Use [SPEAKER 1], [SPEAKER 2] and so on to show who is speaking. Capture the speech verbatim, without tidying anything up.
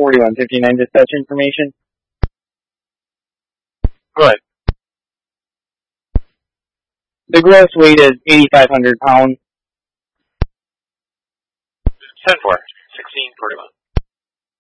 [SPEAKER 1] forty-one fifty-nine dispatch information.
[SPEAKER 2] Go ahead.
[SPEAKER 1] The gross weight is eighty-five hundred pounds.
[SPEAKER 2] ten four, sixteen forty-one.